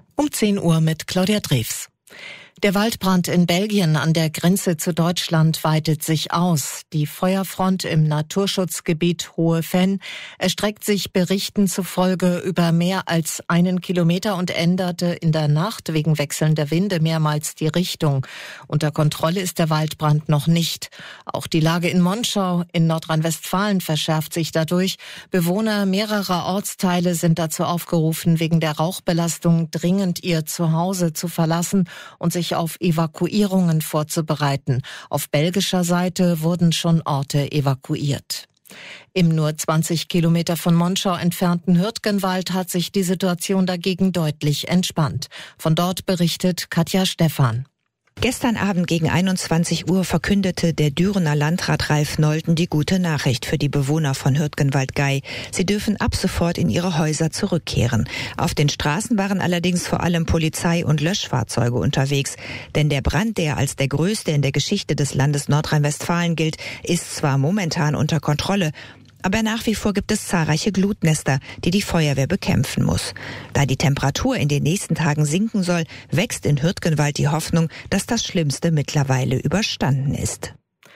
Um 10 Uhr mit Claudia Drews. Der Waldbrand in Belgien an der Grenze zu Deutschland weitet sich aus. Die Feuerfront im Naturschutzgebiet Hohe Venn erstreckt sich Berichten zufolge über mehr als 1 Kilometer und änderte in der Nacht wegen wechselnder Winde mehrmals die Richtung. Unter Kontrolle ist der Waldbrand noch nicht. Auch die Lage in Monschau in Nordrhein-Westfalen verschärft sich dadurch. Bewohner mehrerer Ortsteile sind dazu aufgerufen, wegen der Rauchbelastung dringend ihr Zuhause zu verlassen und sich auf Evakuierungen vorzubereiten. Auf belgischer Seite wurden schon Orte evakuiert. Im nur 20 Kilometer von Monschau entfernten Hürtgenwald hat sich die Situation dagegen deutlich entspannt. Von dort berichtet Katja Stephan. Gestern Abend gegen 21 Uhr verkündete der Dürener Landrat Ralf Nolten die gute Nachricht für die Bewohner von Hürtgenwald-Gey. Sie dürfen ab sofort in ihre Häuser zurückkehren. Auf den Straßen waren allerdings vor allem Polizei und Löschfahrzeuge unterwegs. Denn der Brand, der als der größte in der Geschichte des Landes Nordrhein-Westfalen gilt, ist zwar momentan unter Kontrolle, aber nach wie vor gibt es zahlreiche Glutnester, die die Feuerwehr bekämpfen muss. Da die Temperatur in den nächsten Tagen sinken soll, wächst in Hürtgenwald die Hoffnung, dass das Schlimmste mittlerweile überstanden ist.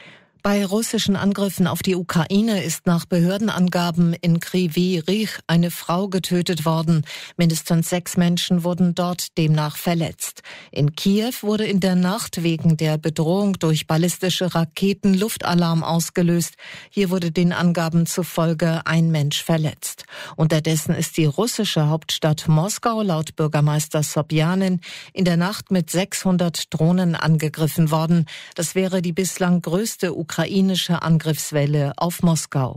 Bei russischen Angriffen auf die Ukraine ist nach Behördenangaben in Kryvyi Rih eine Frau getötet worden. Mindestens 6 Menschen wurden dort demnach verletzt. In Kiew wurde in der Nacht wegen der Bedrohung durch ballistische Raketen Luftalarm ausgelöst. Hier wurde den Angaben zufolge ein Mensch verletzt. Unterdessen ist die russische Hauptstadt Moskau laut Bürgermeister Sobjanin in der Nacht mit 600 Drohnen angegriffen worden. Das wäre die bislang größte ukrainische Angriffswelle auf Moskau.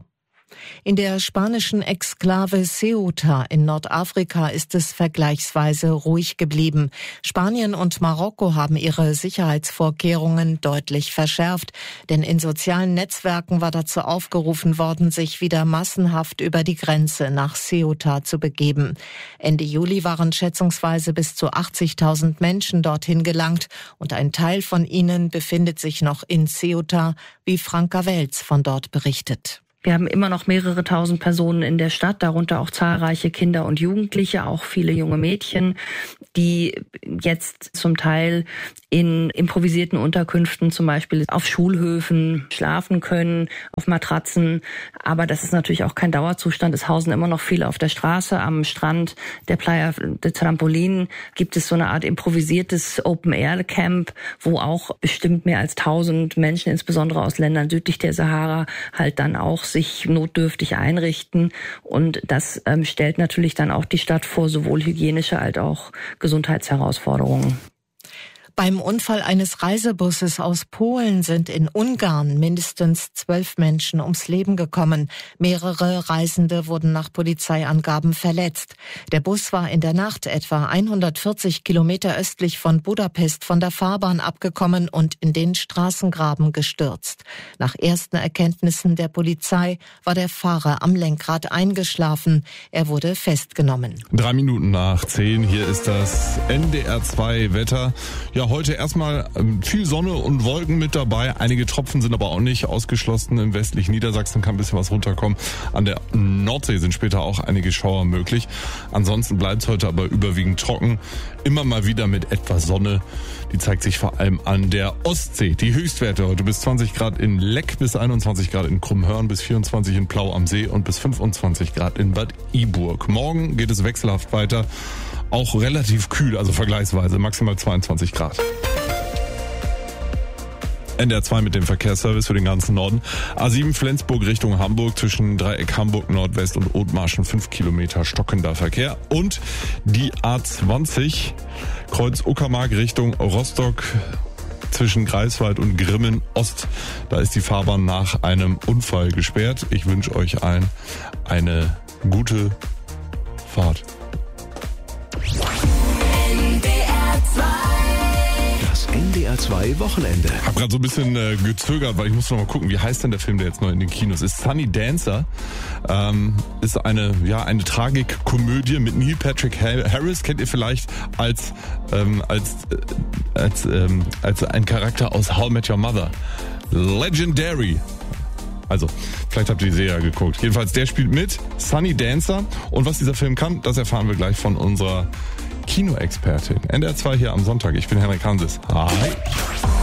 In der spanischen Exklave Ceuta in Nordafrika ist es vergleichsweise ruhig geblieben. Spanien und Marokko haben ihre Sicherheitsvorkehrungen deutlich verschärft, denn in sozialen Netzwerken war dazu aufgerufen worden, sich wieder massenhaft über die Grenze nach Ceuta zu begeben. Ende Juli waren schätzungsweise bis zu 80.000 Menschen dorthin gelangt und ein Teil von ihnen befindet sich noch in Ceuta, wie Franka Welz von dort berichtet. Wir haben immer noch mehrere tausend Personen in der Stadt, darunter auch zahlreiche Kinder und Jugendliche, auch viele junge Mädchen, die jetzt zum Teil in improvisierten Unterkünften, zum Beispiel auf Schulhöfen, schlafen können, auf Matratzen. Aber das ist natürlich auch kein Dauerzustand. Es hausen immer noch viele auf der Straße. Am Strand der Playa de Trampolin gibt es so eine Art improvisiertes Open-Air-Camp, wo auch bestimmt mehr als 1000 Menschen, insbesondere aus Ländern südlich der Sahara, halt dann auch sich notdürftig einrichten. Und das stellt natürlich dann auch die Stadt vor sowohl hygienische als auch Gesundheitsherausforderungen. Beim Unfall eines Reisebusses aus Polen sind in Ungarn mindestens 12 Menschen ums Leben gekommen. Mehrere Reisende wurden nach Polizeiangaben verletzt. Der Bus war in der Nacht etwa 140 Kilometer östlich von Budapest von der Fahrbahn abgekommen und in den Straßengraben gestürzt. Nach ersten Erkenntnissen der Polizei war der Fahrer am Lenkrad eingeschlafen. Er wurde festgenommen. 3 Minuten nach 10, hier ist das NDR 2 Wetter. Ja, heute erstmal viel Sonne und Wolken mit dabei. Einige Tropfen sind aber auch nicht ausgeschlossen. Im westlichen Niedersachsen kann ein bisschen was runterkommen. An der Nordsee sind später auch einige Schauer möglich. Ansonsten bleibt es heute aber überwiegend trocken. Immer mal wieder mit etwas Sonne. Die zeigt sich vor allem an der Ostsee. Die Höchstwerte heute bis 20 Grad in Leck, bis 21 Grad in Krummhörn, bis 24 in Plau am See und bis 25 Grad in Bad Iburg. Morgen geht es wechselhaft weiter. Auch relativ kühl, also vergleichsweise maximal 22 Grad. NDR 2 mit dem Verkehrsservice für den ganzen Norden. A7 Flensburg Richtung Hamburg zwischen Dreieck Hamburg Nordwest und Othmarschen 5 Kilometer stockender Verkehr. Und die A20 Kreuz Uckermark Richtung Rostock zwischen Greifswald und Grimmen Ost. Da ist die Fahrbahn nach einem Unfall gesperrt. Ich wünsche euch allen eine gute Fahrt. NDR 2 Wochenende. Ich habe gerade so ein bisschen gezögert, weil ich muss noch mal gucken, wie heißt denn der Film, der jetzt neu in den Kinos ist? Sunny Dancer. Ist eine Tragikkomödie mit Neil Patrick Harris, kennt ihr vielleicht als ein Charakter aus How I Met Your Mother. Legendary. Also, vielleicht habt ihr die Serie geguckt. Jedenfalls, der spielt mit, Sunny Dancer. Und was dieser Film kann, das erfahren wir gleich von unserer Kinoexpertin. NDR 2 hier am Sonntag. Ich bin Henrik Hanses. Hi.